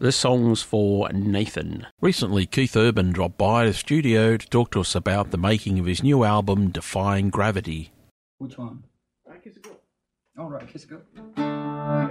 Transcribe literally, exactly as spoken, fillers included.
This song's for Nathan. Recently, Keith Urban dropped by the studio to talk to us about the making of his new album, Defying Gravity. Which one? Right, Kiss a Girl. All right, Kiss a Girl.